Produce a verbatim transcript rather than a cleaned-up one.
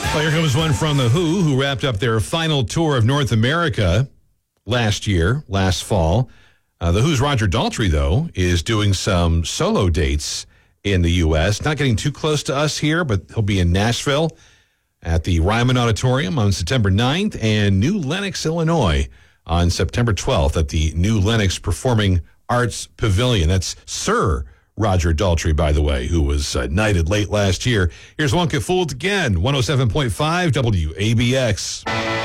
Well, here comes one from The Who, who wrapped up their final tour of North America last year, last fall. Uh, the Who's Roger Daltrey, though, is doing some solo dates in the U S. Not getting too close to us here, but he'll be in Nashville at the Ryman Auditorium on September ninth and New Lenox, Illinois on September twelfth at the New Lenox Performing Arts Pavilion. That's Sir Roger Daltrey, by the way, who was uh, knighted late last year. Here's One Get Fooled again, one oh seven point five W A B X.